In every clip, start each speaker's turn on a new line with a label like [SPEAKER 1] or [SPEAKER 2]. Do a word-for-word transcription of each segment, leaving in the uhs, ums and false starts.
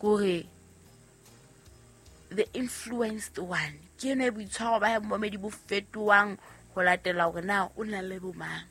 [SPEAKER 1] gore the influenced one ke yone boitshwaro ba momedi bo fetoang go latela gore na o nna le bomang.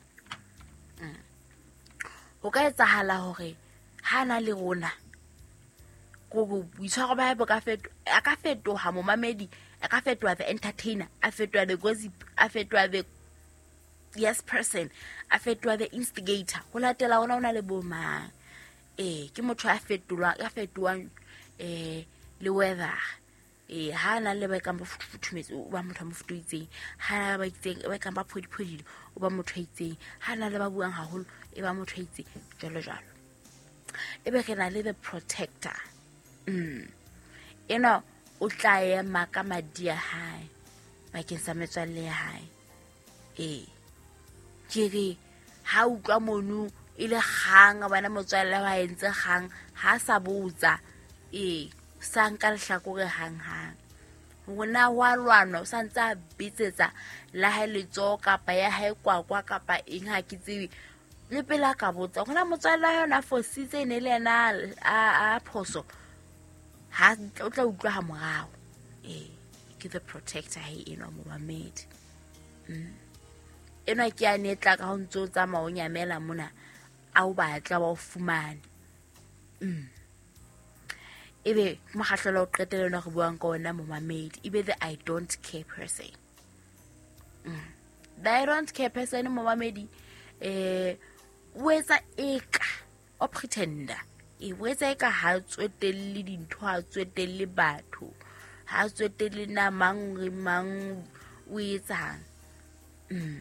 [SPEAKER 1] Go ka etsahala gore ha na le rona go boitshwaro ba bo ka feto a ka fetoha momamedi a ka fetoha the entertainer a fetoha the gossip a fetoha the yes person a fetoha the instigator go latela ona ona le bomang. Eh ke motho a fetolwa a fetoang eh le weather eh ha na le ba ka ba futhumetse o ba motho a mofuto itseng ha ba itseng ba ka ba phodiphodi o ba motho itseng ha na le ba buang haholo e ba motho itseng jalo jalo. E be ke na le the protector. Mm you know o tla ema ka madi a hae ba ke sa metswalle ya hae. Eh ke re ha utlwa monu ile gang bana motswalle wa entse gang ha sa botsa eh sanka le hlakore hang hang gona wa lwana sa ntsa bitsetsa la ha le tsoka pa ya ha kwakwa kapa eng ha ke tsebe le pela ka botsa gona motswalle yona for season le ena a a phoso ha o tla utlwa ha morao. Eh ke the protector he eno mo mamedi. Mm eno ke a netla ka ho ntso tsa maonyamela mona a o batla ba o fumane. Mm ebe mogahlola o qetela na go buang ka ona mo mamedi ebe the I don't care person. Mm the I don't care person mo mamedi eh o etsa eka o pretender e o etsa eka ha tswetelle dintho ha tswetelle batho ha tswetelle na mang re mang o etsang. Mm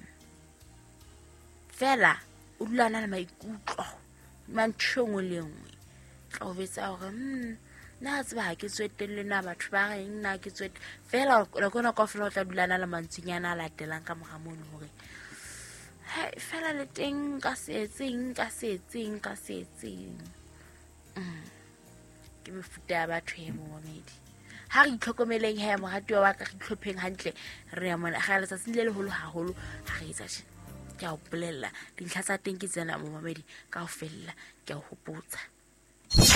[SPEAKER 1] fela o dulana le maikutlo mantshong le ngwe tla o betsa gore mm na tseba ke tswetelle na batho ba reng na ke tswet fela le kona ka fela o tla dulana le mantsinyana a latelang ka mogamono gore hey fela le teng ka setseng ka setseng ka setseng. Mm ke mefuta ya batho e mo mamedi ha re itlhokomeleng he mo ratwa wa ka re tlhopheng hantle re ya mona ga le sa sile le holo haholo ha re etsa tjena ke a o bolella dintlha tsa teng ke tsena mo mamedi ka o fella ke a o hopotsa.